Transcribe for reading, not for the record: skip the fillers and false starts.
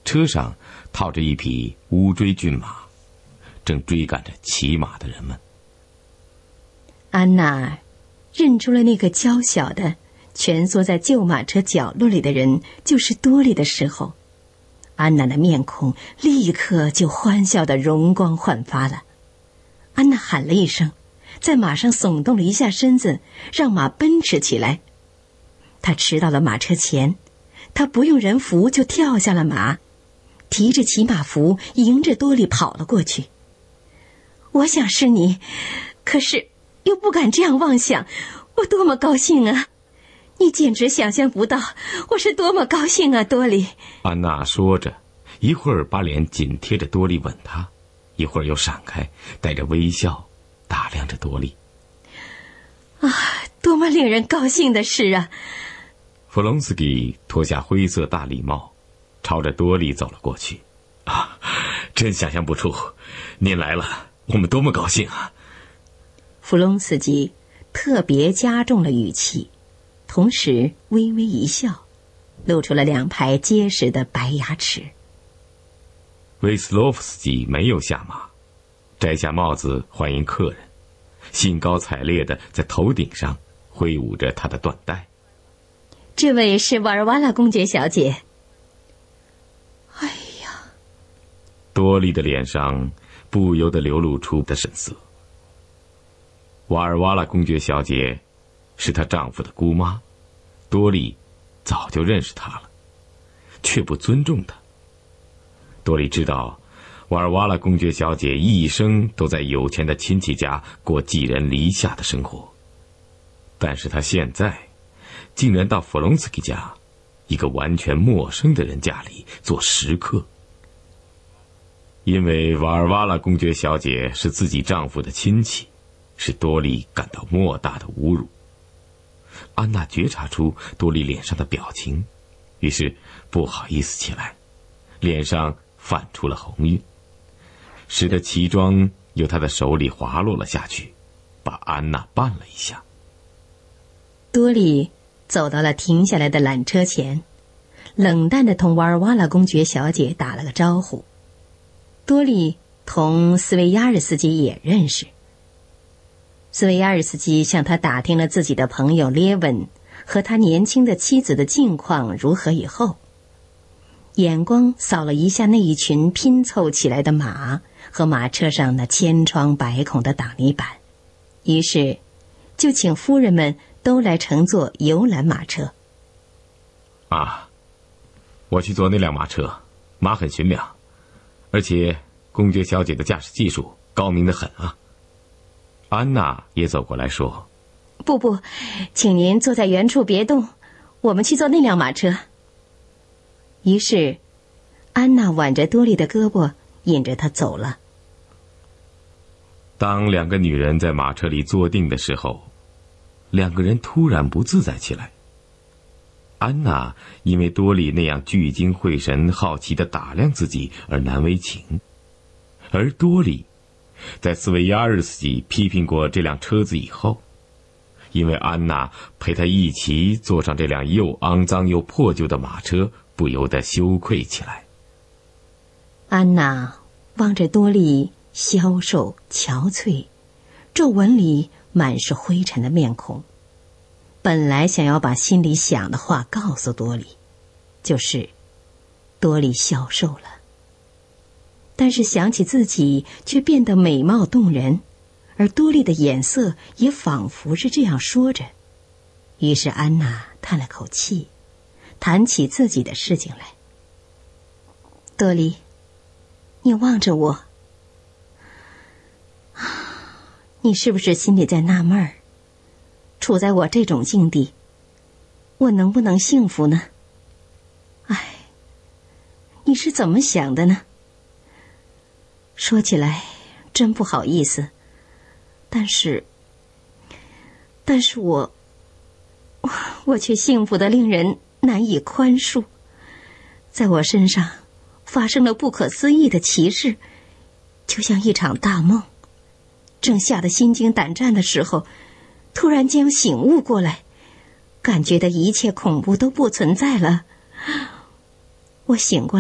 车上套着一匹乌骓骏马，正追赶着骑马的人们。 安娜认出了那个娇小的蜷缩在旧马车角落里的人就是多莉的时候，安娜的面孔立刻就欢笑得容光焕发了。安娜喊了一声，在马上耸动了一下身子，让马奔驰起来。她驰到了马车前，她不用人扶就跳下了马，提着骑马服迎着多莉跑了过去。我想是你，可是又不敢这样妄想，我多么高兴啊！你简直想象不到我是多么高兴啊，多莉。 安娜说着，一会儿把脸紧贴着多莉吻她，一会儿又闪开，带着微笑打量着多莉。 啊，多么令人高兴的事啊！ 弗隆斯基脱下灰色大礼帽，朝着多莉走了过去。啊，真想象不出，您来了，我们多么高兴啊！ 弗隆斯基特别加重了语气，同时微微一笑，露出了2排结实的白牙齿。 维斯洛夫斯基没有下马，摘下帽子欢迎客人，兴高采烈地在头顶上挥舞着他的缎带。 这位是瓦尔瓦拉公爵小姐。哎呀， 多莉的脸上不由得流露出的神色。瓦尔瓦拉公爵小姐是她丈夫的姑妈，多莉早就认识她了，却不尊重她。多莉知道瓦尔瓦拉公爵小姐一生都在有钱的亲戚家过寄人篱下的生活，但是她现在竟然到弗隆斯基家，一个完全陌生的人家里做食客。因为瓦尔瓦拉公爵小姐是自己丈夫的亲戚，使多莉感到莫大的侮辱。安娜觉察出多莉脸上的表情，于是不好意思起来，脸上泛出了红晕，使得旗装由她的手里滑落了下去，把安娜绊了一下。 多莉走到了停下来的缆车前，冷淡地同瓦尔瓦拉公爵小姐打了个招呼。多莉同斯维亚尔斯基也认识。斯维亚尔斯基向他打听了自己的朋友列文和他年轻的妻子的近况如何以后，眼光扫了一下那一群拼凑起来的马和马车上那千疮百孔的挡泥板，于是就请夫人们都来乘坐游览马车。 啊，我去坐那辆马车，马很驯良，而且公爵小姐的驾驶技术高明得很啊。安娜也走过来说： 不，请您坐在原处别动，我们去坐那辆马车。于是安娜挽着多莉的胳膊，引着她走了。 当2个女人在马车里坐定的时候，2个人突然不自在起来。安娜因为多莉那样聚精会神好奇地打量自己而难为情，而多莉在斯维亚日斯基批评过这辆车子以后，因为安娜陪他一起坐上这辆又肮脏又破旧的马车，不由得羞愧起来。 安娜望着多莉消瘦憔悴、皱纹里满是灰尘的面孔，本来想要把心里想的话告诉多莉，就是多莉消瘦了，但是想起自己却变得美貌动人，而多莉的眼色也仿佛是这样说着。于是安娜叹了口气，谈起自己的事情来。多莉，你望着我，你是不是心里在纳闷儿，处在我这种境地，我能不能幸福呢？哎，你是怎么想的呢？说起来真不好意思，但是我却幸福得令人难以宽恕。在我身上发生了不可思议的奇事，就像一场大梦。正吓得心惊胆战的时候，突然间醒悟过来，感觉的一切恐怖都不存在了。我醒过来